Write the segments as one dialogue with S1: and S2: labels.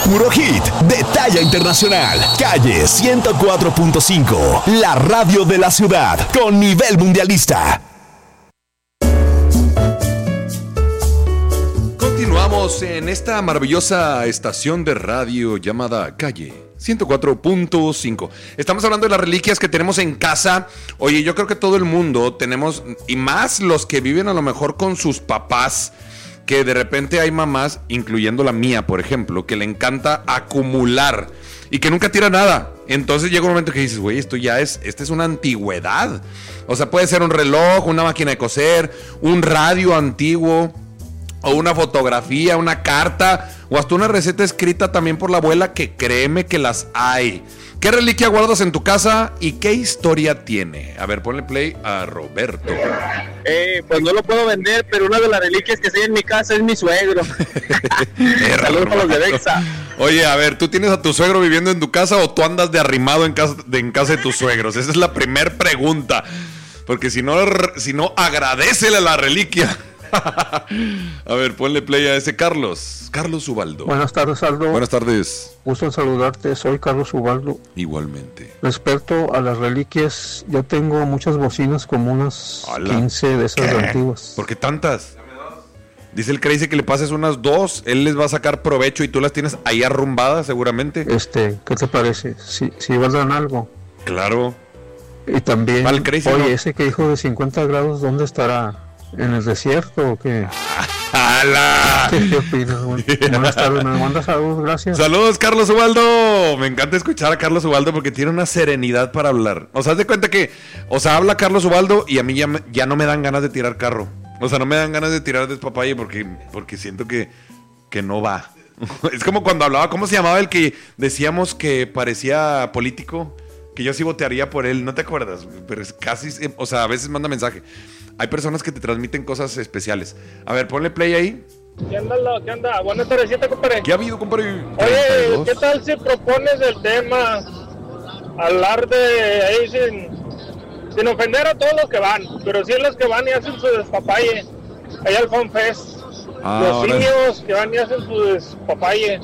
S1: Puro hit de talla internacional. Calle 104.5, la radio de la ciudad con nivel mundialista.
S2: Continuamos en esta maravillosa estación de radio llamada Calle 104.5. Estamos hablando de las reliquias que tenemos en casa. Oye, yo creo que todo el mundo tenemos, y más los que viven a lo mejor con sus papás, que de repente hay mamás, incluyendo la mía, por ejemplo, que le encanta acumular y que nunca tira nada. Entonces llega un momento que dices, güey, esta es una antigüedad. O sea, puede ser un reloj, una máquina de coser, un radio antiguo, o una fotografía, una carta, o hasta una receta escrita también por la abuela, que créeme que las hay. ¿Qué reliquia guardas en tu casa y qué historia tiene? A ver, ponle play a Roberto.
S3: Pues no lo puedo vender, pero una de las reliquias que hay en mi casa es mi suegro. Saludos para los de Vexa.
S2: Oye, a ver, ¿tú tienes a tu suegro viviendo en tu casa o tú andas de arrimado en casa de tus suegros? Esa es la primera pregunta. Porque si no, agradécele la reliquia. A ver, ponle play a ese Carlos Ubaldo.
S4: Buenas tardes, Aldo.
S2: Buenas tardes.
S4: Gusto en saludarte, soy Carlos Ubaldo.
S2: Igualmente.
S4: Respecto a las reliquias, yo tengo muchas bocinas, como unas 15 de esas antiguas.
S2: ¿Por qué tantas? Dice el Crazy que le pases unas 2, él les va a sacar provecho y tú las tienes ahí arrumbadas seguramente.
S4: ¿Qué te parece? Si valdrán algo.
S2: Claro.
S4: Y también,
S2: Crazy,
S4: oye,
S2: ¿no?
S4: Ese que dijo de 50 grados, ¿dónde estará? ¿En el desierto o qué?
S2: ¡Hala!
S4: ¿Qué opinas? Buenas tardes, me mandas saludos, gracias.
S2: Saludos, Carlos Ubaldo. Me encanta escuchar a Carlos Ubaldo porque tiene una serenidad para hablar. O sea, haz de cuenta que, habla Carlos Ubaldo y a mí ya no me dan ganas de tirar carro. O sea, no me dan ganas de tirar despapalle porque siento que no va. Es como cuando hablaba, ¿cómo se llamaba el que decíamos que parecía político? Que yo sí votaría por él, ¿no te acuerdas? Pero es casi, o sea, a veces manda mensaje. Hay personas que te transmiten cosas especiales. A ver, ponle play ahí.
S3: ¿Qué anda? Buenas tardes, compadre.
S2: ¿Qué ha habido, compadre?
S3: Oye, ¿qué tal si propones el tema? Hablar de ahí sin ofender a todos los que van, pero sí a los que van y hacen su despapalle. Allá al FanFest. Los niños que van y hacen su despapalle.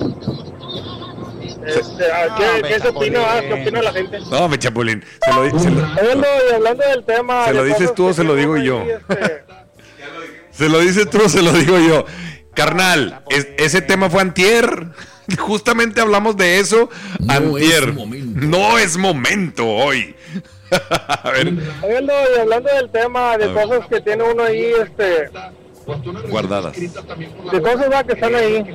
S3: ¿Qué se opina? ¿Qué opina la gente?
S2: No, me chapulín.
S3: Hablando del tema.
S2: ¿Se lo dices tú o se lo digo yo? ¿Se lo dices tú o se lo digo yo? Carnal, ese tema fue antier. Justamente hablamos de eso antier. No es momento hoy. A ver.
S3: Hablando del tema de cosas que tiene uno ahí,
S2: guardadas.
S3: De cosas que están ahí.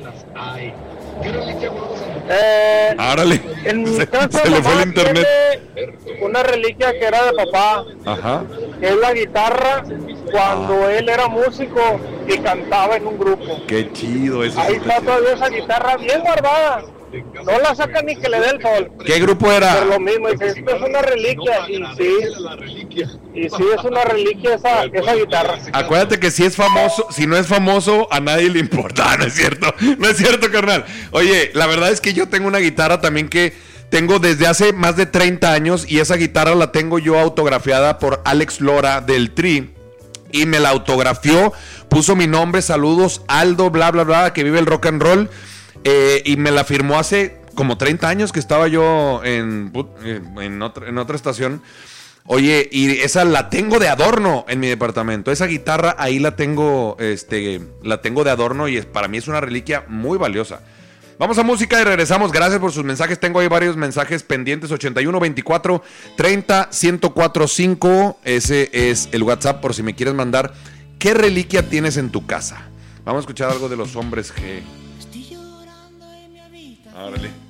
S2: Árale.
S3: En mi casa
S2: se le fue el internet.
S3: Una reliquia que era de papá.
S2: Ajá.
S3: Que es la guitarra cuando él era músico y cantaba en un grupo.
S2: Qué chido eso.
S3: Ahí está todavía esa guitarra bien guardada. No la saca ni que le dé el sol.
S2: ¿Qué grupo era?
S3: Pero lo mismo, dice, esto es una reliquia. Y sí es una reliquia esa guitarra.
S2: Acuérdate que si es famoso, si no es famoso, a nadie le importa. No es cierto, no es cierto, carnal. Oye, la verdad es que yo tengo una guitarra también que tengo desde hace más de 30 años y esa guitarra la tengo yo autografiada por Alex Lora del Tri. Y me la autografió, puso mi nombre, saludos, Aldo, bla, bla, bla, que vive el rock and roll. Y me la firmó hace como 30 años que estaba yo en otra estación. Oye, y esa la tengo de adorno en mi departamento. Esa guitarra ahí la tengo de adorno y para mí es una reliquia muy valiosa. Vamos a música y regresamos. Gracias por sus mensajes. Tengo ahí varios mensajes pendientes. 81 24 30 1045. Ese es el WhatsApp por si me quieres mandar qué reliquia tienes en tu casa. Vamos a escuchar algo de los hombres G. Órale.